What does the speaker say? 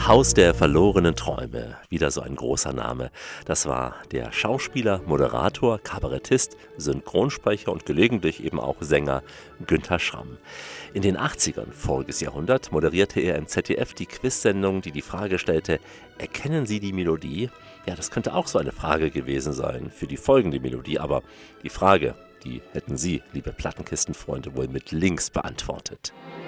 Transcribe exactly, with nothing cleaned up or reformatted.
Haus der verlorenen Träume, wieder so ein großer Name. Das war der Schauspieler, Moderator, Kabarettist, Synchronsprecher und gelegentlich eben auch Sänger Günther Schramm. In den achtzigern, voriges Jahrhundert, moderierte er im Z D F die Quizsendung, die die Frage stellte: Erkennen Sie die Melodie? Ja, das könnte auch so eine Frage gewesen sein für die folgende Melodie, aber die Frage, die hätten Sie, liebe Plattenkistenfreunde, wohl mit links beantwortet.